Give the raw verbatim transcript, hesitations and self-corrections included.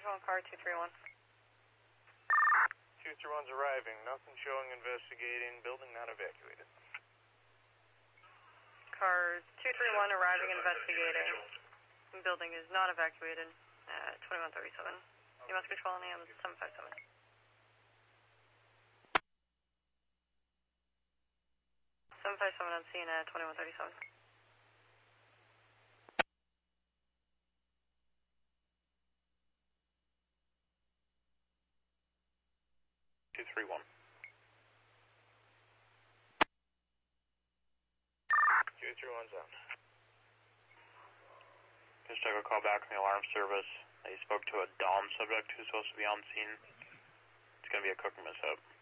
Control car two three one. two three one's arriving. Nothing showing, investigating. Building not evacuated. Car two three one arriving, investigating. Building is not evacuated. Uh, twenty-one thirty-seven. You must control on the M seven five seven. seven five seven on scene at twenty-one thirty-seven. two three one. two three one's on. Just took a call back from the alarm service. They spoke to a Dom subject who's supposed to be on scene. It's going to be a cooking mishap.